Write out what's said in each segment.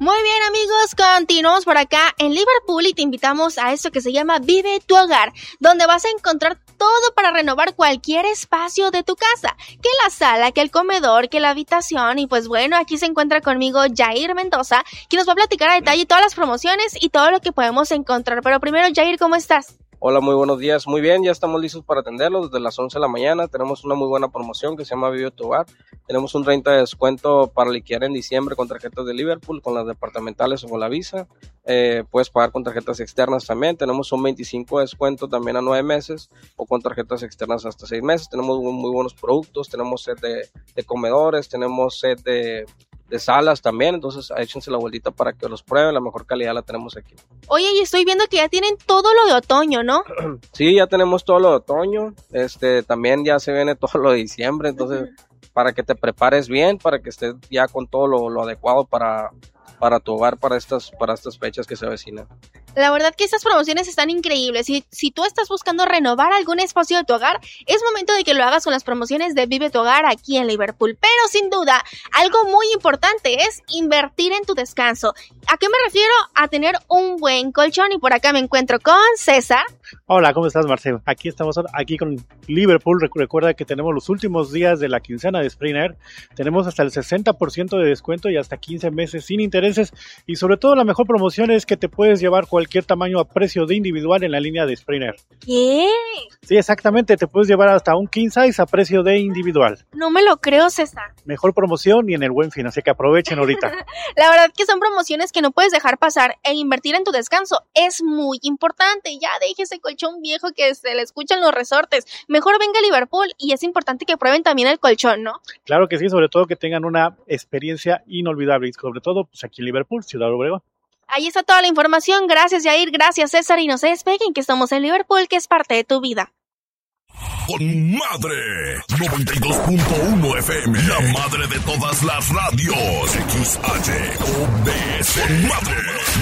Muy bien, amigos, continuamos por acá en Liverpool y te invitamos a esto que se llama Vive tu Hogar, donde vas a encontrar todo para renovar cualquier espacio de tu casa, que la sala, que el comedor, que la habitación. Y pues bueno, aquí se encuentra conmigo Jair Mendoza, quien nos va a platicar a detalle todas las promociones y todo lo que podemos encontrar. Pero primero, Jair, ¿cómo estás? Hola, muy buenos días. Muy bien, ya estamos listos para atenderlos desde las 11 de la mañana. Tenemos una muy buena promoción que se llama Vive tu Hogar. Tenemos un 30% de descuento para liquidar en diciembre con tarjetas de Liverpool, con las departamentales o con la Visa. Puedes pagar con tarjetas externas también. Tenemos un 25% de descuento también a 9 meses o con tarjetas externas hasta 6 meses. Tenemos muy buenos productos. Tenemos set de comedores, tenemos set de salas también, entonces échense la vueltita para que los prueben, la mejor calidad la tenemos aquí. Oye, y estoy viendo que ya tienen todo lo de otoño, ¿no? Sí, ya tenemos todo lo de otoño, también ya se viene todo lo de diciembre, entonces para que te prepares bien, para que estés ya con todo lo adecuado para tu hogar, para estas fechas que se avecinan. La verdad que estas promociones están increíbles. Si tú estás buscando renovar algún espacio de tu hogar, es momento de que lo hagas con las promociones de Vive tu Hogar aquí en Liverpool. Pero sin duda, algo muy importante es invertir en tu descanso. ¿A qué me refiero? A tener un buen colchón. Y por acá me encuentro con César. Hola, ¿cómo estás, Marcelo? Aquí estamos aquí con Liverpool. Recuerda que tenemos los últimos días de la quincena de Springer. Tenemos hasta el 60% de descuento y hasta 15 meses sin intereses. Y sobre todo la mejor promoción es que te puedes llevar cualquier tamaño a precio de individual en la línea de Springer. ¿Qué? Sí, exactamente. Te puedes llevar hasta un king size a precio de individual. No me lo creo, César. Mejor promoción y en el Buen Fin, así que aprovechen ahorita. La verdad que son promociones que no puedes dejar pasar e invertir en tu descanso es muy importante. Ya deje ese colchón viejo que se le escuchan los resortes. Mejor venga a Liverpool y es importante que prueben también el colchón, ¿no? Claro que sí, sobre todo que tengan una experiencia inolvidable y sobre todo pues aquí en Liverpool, Ciudad Obregón. Ahí está toda la información. Gracias, Jair. Gracias, César. Y no se despeguen que estamos en Liverpool, que es parte de tu vida. Con Madre 92.1 FM, la madre de todas las radios. XHOBS Madre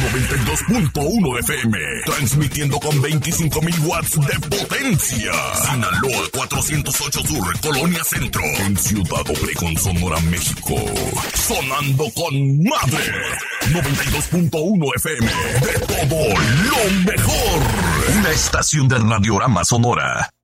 92.1 FM, transmitiendo con 25,000 watts de potencia. Sinaloa 408 Sur, Colonia Centro, en Ciudad Obregón, Sonora, México. Sonando con Madre 92.1 FM, de todo lo mejor. Una estación de Radiorama Sonora.